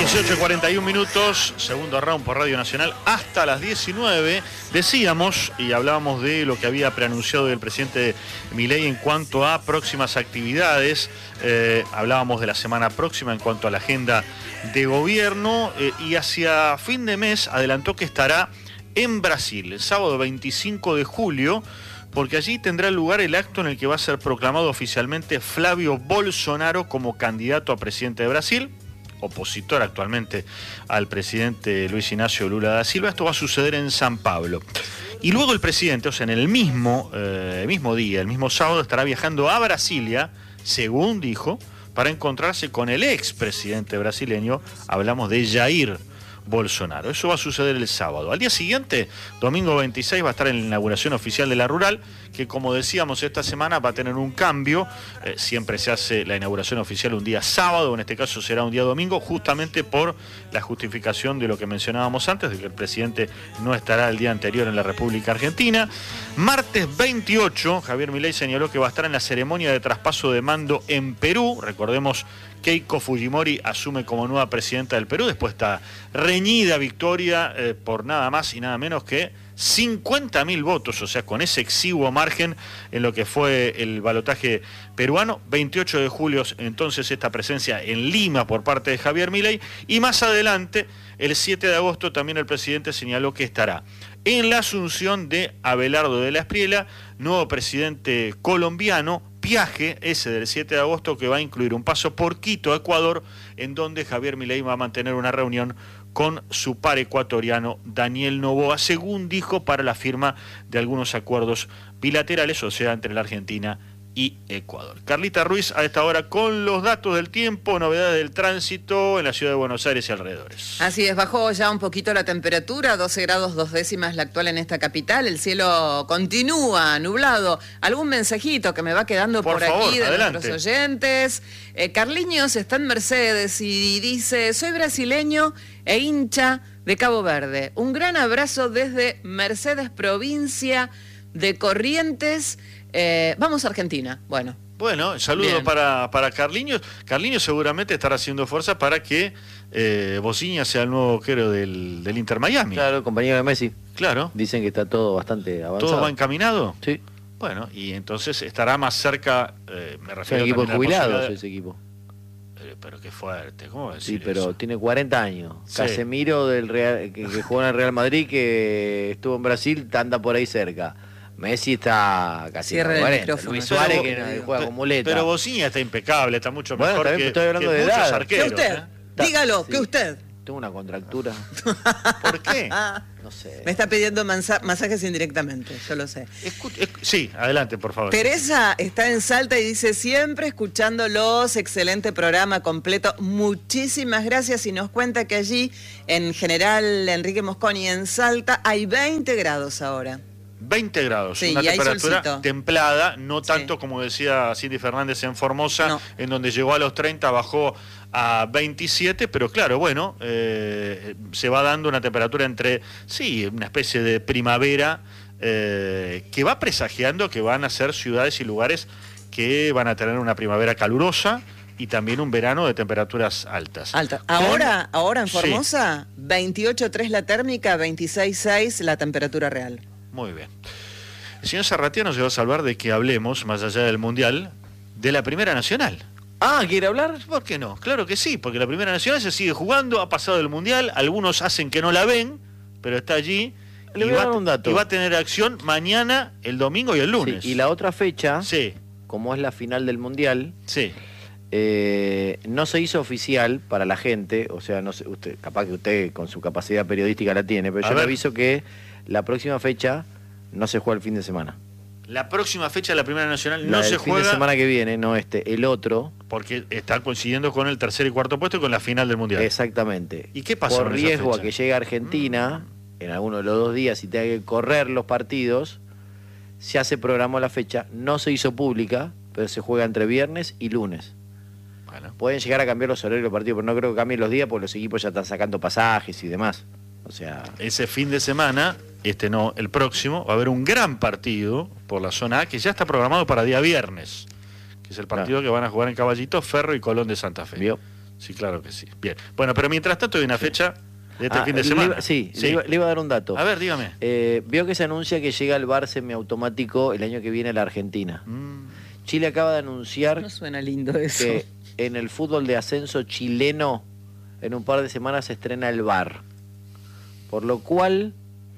18:41 minutos, segundo round por Radio Nacional hasta las 19. Decíamos y hablábamos de lo que había preanunciado el presidente Milei en cuanto a próximas actividades. Hablábamos de la semana próxima en cuanto a la agenda de gobierno y hacia fin de mes adelantó que estará en Brasil el sábado 25 de julio, porque allí tendrá lugar el acto en el que va a ser proclamado oficialmente Flávio Bolsonaro como candidato a presidente de Brasil, opositor actualmente al presidente Luis Ignacio Lula da Silva. Esto va a suceder en San Pablo. Y luego el presidente, o sea, en el mismo día, el mismo sábado, estará viajando a Brasilia, según dijo, para encontrarse con el expresidente brasileño. Hablamos de Jair Bolsonaro. Eso va a suceder el sábado. Al día siguiente, domingo 26, va a estar en la inauguración oficial de la Rural, que como decíamos esta semana va a tener un cambio. Siempre se hace la inauguración oficial un día sábado, en este caso será un día domingo, justamente por la justificación de lo que mencionábamos antes, de que el presidente no estará el día anterior en la República Argentina. Martes 28, Javier Milei señaló que va a estar en la ceremonia de traspaso de mando en Perú. Recordemos, Keiko Fujimori asume como nueva presidenta del Perú después de esta reñida victoria por nada más y nada menos que 50.000 votos, o sea, con ese exiguo margen en lo que fue el balotaje peruano. 28 de julio, entonces, esta presencia en Lima por parte de Javier Milei, y más adelante, el 7 de agosto, también el presidente señaló que estará en la asunción de Abelardo de la Espriella, nuevo presidente colombiano, viaje ese del 7 de agosto que va a incluir un paso por Quito, Ecuador, en donde Javier Milei va a mantener una reunión con su par ecuatoriano Daniel Noboa, según dijo, para la firma de algunos acuerdos bilaterales, o sea, entre la Argentina y Ecuador. Carlita Ruiz a esta hora con los datos del tiempo, novedades del tránsito en la ciudad de Buenos Aires y alrededores. Así es, bajó ya un poquito la temperatura, 12 grados 2 décimas la actual en esta capital, el cielo continúa nublado. Algún mensajito que me va quedando por favor, aquí de adelante. Nuestros oyentes. Carliños está en Mercedes y dice: soy brasileño e hincha de Cabo Verde. Un gran abrazo desde Mercedes, provincia de Corrientes. Vamos a Argentina. Bueno, saludo para Carliños. Carliños seguramente estará haciendo fuerza para que Bociña sea el nuevo arquero del Inter Miami. Claro, compañero de Messi. Claro. Dicen que está todo bastante avanzado. ¿Todo va encaminado? Sí. Bueno, y entonces estará más cerca, me refiero a un equipo jubilado, ese equipo. Pero qué fuerte, ¿cómo decir Sí, pero eso? Tiene 40 años. Sí. Casemiro del Real, que jugó en el Real Madrid, que estuvo en Brasil, anda por ahí cerca. Messi está casi en 40. Luis Suárez, que juega con muleta. Pero Bociña está impecable, está mucho mejor también que, estoy hablando que de muchos edad. arqueros. ¿Qué usted? Dígalo, sí. ¿qué usted? Tengo una contractura. ¿Por qué? No sé. Me está pidiendo masajes indirectamente, yo lo sé. Sí, adelante, por favor. Teresa está en Salta y dice: siempre escuchándolos, excelente programa completo, muchísimas gracias. Y nos cuenta que allí, en General Enrique Mosconi, en Salta, hay 20 grados ahora. 20 grados, sí, una temperatura solcito. templada, no tanto como decía Cindy Fernández en Formosa, en donde llegó a los 30, bajó a 27, pero claro, bueno, se va dando una temperatura entre, una especie de primavera que va presagiando que van a ser ciudades y lugares que van a tener una primavera calurosa y también un verano de temperaturas altas. Ahora en Formosa, 28,3 la térmica, 26,6 la temperatura real. Muy bien. El señor Zarratea nos lleva a salvar de que hablemos, más allá del Mundial, de la Primera Nacional. ¿Quiere hablar? ¿Por qué no? Claro que sí, porque la Primera Nacional se sigue jugando, ha pasado el Mundial, algunos hacen que no la ven, pero está allí. Le voy a dar un dato. Y va a tener acción mañana, el domingo y el lunes. Sí, y la otra fecha, como es la final del Mundial, no se hizo oficial para la gente, o sea, no sé, usted, capaz que usted con su capacidad periodística la tiene, pero yo le aviso que la próxima fecha no se juega el fin de semana. La próxima fecha de la Primera Nacional no se juega. El fin de semana que viene, no el otro. Porque está coincidiendo con el tercer y cuarto puesto y con la final del Mundial. Exactamente. ¿Y qué pasa por riesgo a que llegue a Argentina en alguno de los 2 días y tenga que correr los partidos, ya se programó la fecha, no se hizo pública, pero se juega entre viernes y lunes. Bueno. Pueden llegar a cambiar los horarios del partido, pero no creo que cambien los días porque los equipos ya están sacando pasajes y demás. O sea, ese fin de semana, el próximo, va a haber un gran partido por la zona A que ya está programado para día viernes, que es el partido que van a jugar en Caballito, Ferro y Colón de Santa Fe. ¿Vio? Sí, claro que sí. Bien. Bueno, pero mientras tanto hay una fecha de este fin de semana. Le iba a dar un dato. A ver, dígame. Vio que se anuncia que llega el VAR semiautomático el año que viene a la Argentina. Chile acaba de anunciar no suena lindo eso. que en el fútbol de ascenso chileno en un par de semanas se estrena el VAR. Por lo cual,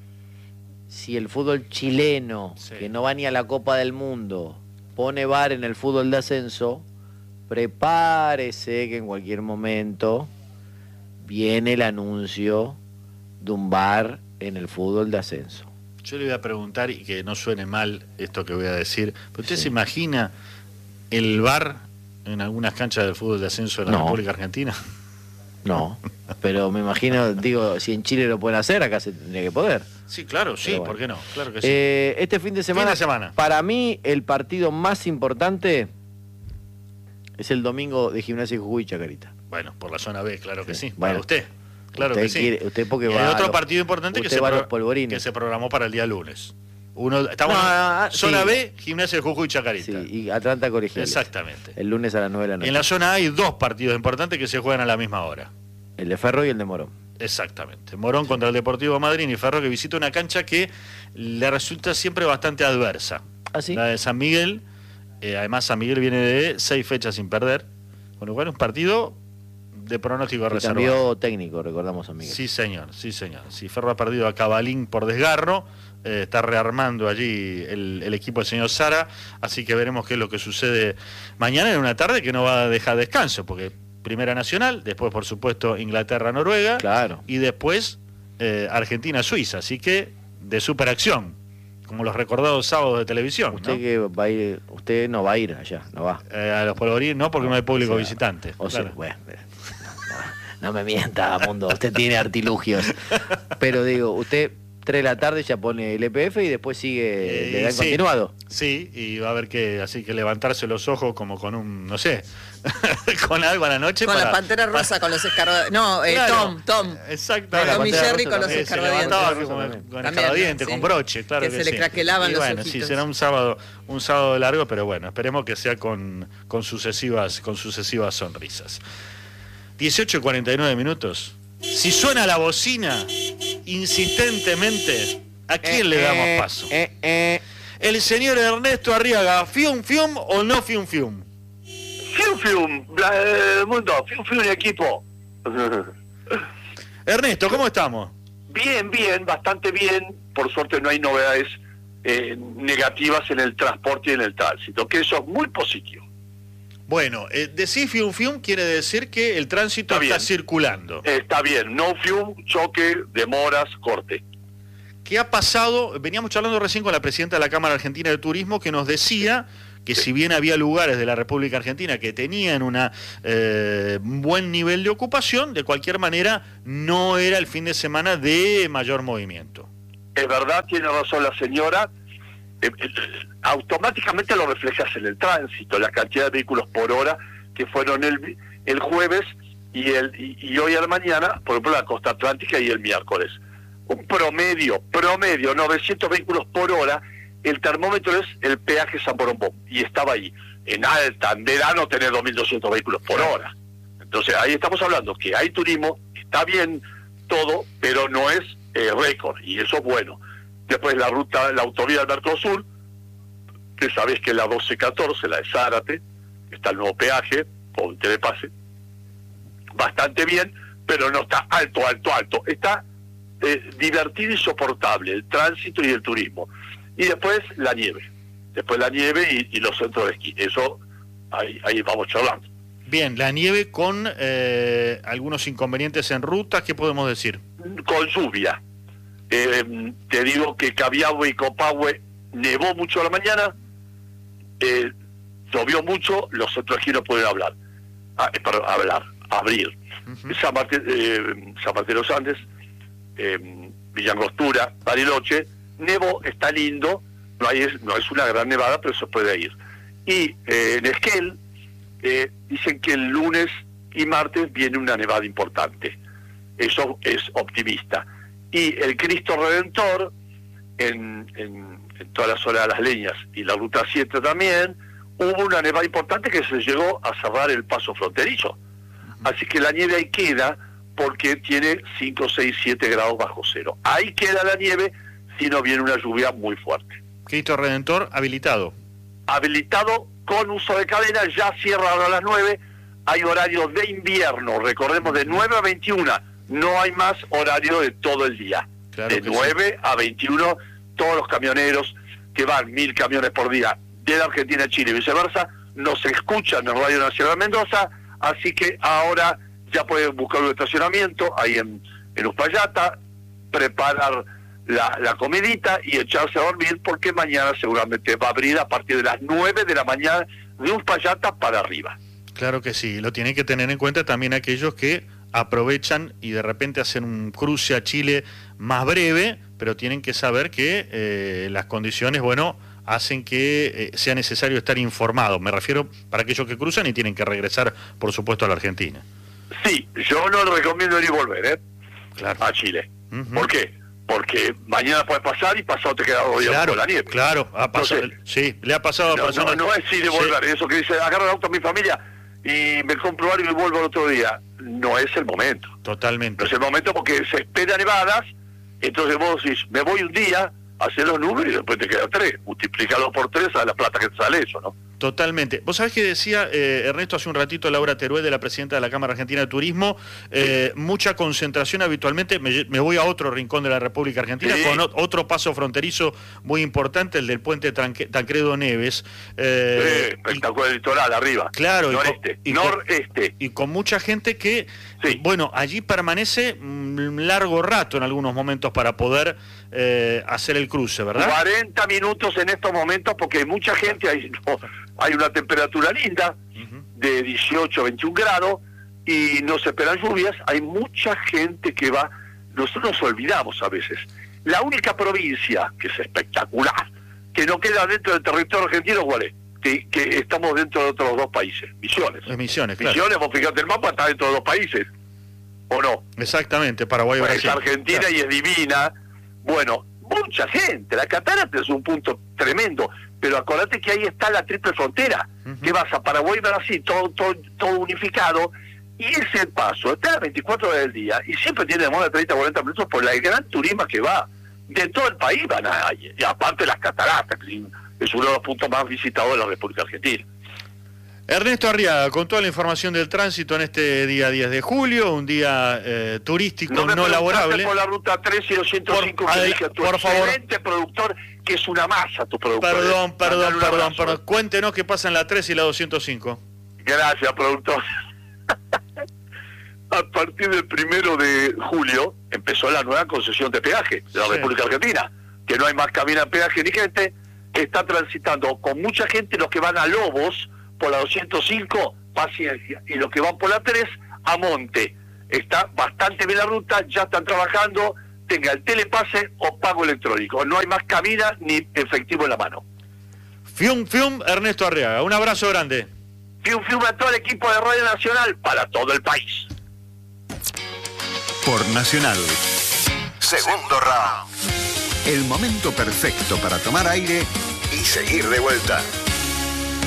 si el fútbol chileno, que no va ni a la Copa del Mundo, pone VAR en el fútbol de ascenso, prepárese que en cualquier momento viene el anuncio de un VAR en el fútbol de ascenso. Yo le voy a preguntar, y que no suene mal esto que voy a decir, pero ¿usted se imagina el VAR en algunas canchas del fútbol de ascenso de la República Argentina? No, pero me imagino, digo, si en Chile lo pueden hacer, acá se tendría que poder. Sí, claro, sí, bueno. ¿Por qué no? Claro que sí. Este fin de semana, para mí, el partido más importante es el domingo de Gimnasia y Jujuy Chacarita. Bueno, por la zona B, claro que sí. Bueno, para usted. Claro que sí. Usted porque va. El otro partido importante que se programó para el día lunes. Estamos zona B, Gimnasia de Jujuy y Chacarita. Sí, y Atlanta Colegiales. Exactamente. El lunes a las 9 de la noche. En la zona A hay 2 partidos importantes que se juegan a la misma hora. El de Ferro y el de Morón. Exactamente. Morón contra el Deportivo Madryn y Ferro que visita una cancha que le resulta siempre bastante adversa. ¿Ah, sí? La de San Miguel. Además, San Miguel viene de 6 fechas sin perder. Con lo cual, un partido de pronóstico reservado. Cambio técnico, recordamos, San Miguel. Sí, señor, sí, señor. Si Ferro ha perdido a Cabalín por desgarro, está rearmando allí el equipo del señor Sara, así que veremos qué es lo que sucede mañana en una tarde que no va a dejar descanso, porque Primera Nacional, después por supuesto Inglaterra-Noruega, claro, y después Argentina-Suiza, así que de superacción, como los recordados sábados de televisión. Usted ¿no? que va a ir, usted no va a ir allá, no va. A los polvorines no, porque no hay público visitante. O sea, bueno, no me mienta, Mundo, usted tiene artilugios. Pero digo, usted 3 de la tarde ya pone el EPF y después sigue, le dan continuado. Sí, y va a haber que, así que levantarse los ojos como con un, no sé, con algo a la noche. Con la Pantera Rosa, con los escarbadientes. No, claro, Tom. Exactamente. Tom y Jerry con los escarbadientes. Con escarbadientes, con broche, claro que sí. Que se le craquelaban los ojitos. Sí, será un sábado largo, pero bueno, esperemos que sea con sucesivas sonrisas. 18:49 minutos. Si suena la bocina insistentemente, ¿a quién le damos paso? El señor Ernesto Arriaga, ¿fium fium o no fium fium? Fium fium, Mundo, fium fium equipo. Ernesto, ¿cómo estamos? Bien, bastante bien. Por suerte no hay novedades negativas en el transporte y en el tránsito, que eso es muy positivo. Bueno, decir fium fium quiere decir que el tránsito está circulando. Está bien, no fium, choque, demoras, corte. ¿Qué ha pasado? Veníamos charlando recién con la presidenta de la Cámara Argentina de Turismo que nos decía que si bien había lugares de la República Argentina que tenían un buen nivel de ocupación, de cualquier manera no era el fin de semana de mayor movimiento. Es verdad, tiene razón la señora. Automáticamente lo reflejas en el tránsito, la cantidad de vehículos por hora que fueron el jueves y hoy a la mañana, por ejemplo, la costa atlántica y el miércoles. Un promedio, 900 vehículos por hora. El termómetro es el peaje San Borombón, y estaba ahí. En alta, en verano, tener 2.200 vehículos por hora. Entonces, ahí estamos hablando que hay turismo, está bien todo, pero no es récord, y eso es bueno. Después la autovía del Mercosur, que sabés que es la 1214, la de Zárate, está el nuevo peaje, o el telepase, bastante bien, pero no está alto. Está divertido y soportable el tránsito y el turismo. Y después la nieve. Y los centros de esquí. Eso, ahí vamos charlando. Bien, la nieve con algunos inconvenientes en rutas, ¿qué podemos decir? Con lluvia. Te digo que Cabiahue y Copahue nevó mucho a la mañana, llovió mucho, los centros de esquí no pueden abrir. Uh-huh. San Martín de los Andes, Villa Angostura, Bariloche, nevó, está lindo, no es una gran nevada, pero se puede ir. Y en Esquel dicen que el lunes y martes viene una nevada importante. Eso es optimista. Y el Cristo Redentor, en toda la zona de Las Leñas y la Ruta 7 también, hubo una nevada importante que se llegó a cerrar el paso fronterizo. Así que la nieve ahí queda porque tiene 5, 6, 7 grados bajo cero. Ahí queda la nieve si no viene una lluvia muy fuerte. Cristo Redentor habilitado. Habilitado con uso de cadena, ya cierra a las 9. Hay horario de invierno, recordemos, de 9 a 21. No hay más horario de todo el día. Claro de 9 sí. a 21, todos los camioneros que van 1000 camiones por día de la Argentina a Chile y viceversa, nos escuchan en Radio Nacional Mendoza, así que ahora ya pueden buscar un estacionamiento ahí en Uspallata, preparar la comidita y echarse a dormir, porque mañana seguramente va a abrir a partir de las 9 de la mañana de Uspallata para arriba. Claro que sí, lo tienen que tener en cuenta también aquellos que aprovechan y de repente hacen un cruce a Chile más breve, pero tienen que saber que las condiciones, bueno, hacen que sea necesario estar informado. Me refiero para aquellos que cruzan y tienen que regresar, por supuesto, a la Argentina. Sí, yo no le recomiendo ir y volver, claro. A Chile. ¿Por qué? Porque mañana puede pasar y pasado te queda 2 días con la nieve. Claro, ha pasado, entonces, sí, le ha pasado a personas. No es ir y volver, eso que dice, agarro el auto a mi familia y me compro algo y vuelvo el otro día. No es el momento. Totalmente. No es el momento porque se espera nevadas, entonces vos decís, me voy un día, hacer los números y después te quedan 3. Multiplícalo por 3 a la plata que te sale eso, ¿no? Totalmente. Vos sabés que decía Ernesto hace un ratito, Laura Teruel, la presidenta de la Cámara Argentina de Turismo, mucha concentración habitualmente, me voy a otro rincón de la República Argentina, con otro paso fronterizo muy importante, el del puente Tancredo Neves. Espectacular, litoral, arriba. Claro. Noreste. Y con mucha gente que, bueno, allí permanece un largo rato en algunos momentos para poder hacer el cruce, ¿verdad? 40 minutos en estos momentos, porque hay mucha gente, hay una temperatura linda, de 18 a 21 grados, y no se esperan lluvias. Hay mucha gente que va. Nosotros nos olvidamos a veces. La única provincia, que es espectacular, que no queda dentro del territorio argentino, ¿cuál es? Que estamos dentro de otros 2 países. Misiones. Misiones, claro. Misiones, vos fijate el mapa, está dentro de 2 países. ¿O no? Exactamente, Paraguay y Brasil. Es Argentina, claro. Y es divina. Bueno, mucha gente. La catarata es un punto tremendo. Pero acordate que ahí está la triple frontera, que vas a Paraguay y Brasil, todo unificado, y ese paso está a 24 horas del día, y siempre tiene de moda 30 40 minutos por la gran turismo que va. De todo el país van ahí, y aparte las cataratas, que es uno de los puntos más visitados de la República Argentina. Ernesto Arriaga, con toda la información del tránsito en este día 10 de julio, un día turístico no laborable. Por la ruta 3 y 205 que dije a tu excelente productor, que es una masa tu productor. Perdón. Cuéntenos qué pasa en la 3 y la 205. Gracias, productor. A partir del 1 de julio empezó la nueva concesión de peaje de la República Argentina, que no hay más cabina de peaje ni gente. Está transitando con mucha gente los que van a Lobos por la 205, paciencia, y los que van por la 3 a Monte. Está bastante bien la ruta, ya están trabajando, tenga el telepase o pago electrónico. No hay más cabina ni efectivo en la mano. Fium, Ernesto Arriaga, un abrazo grande. Fium a todo el equipo de Radio Nacional para todo el país. Por Nacional. Segundo round. El momento perfecto para tomar aire y seguir de vuelta.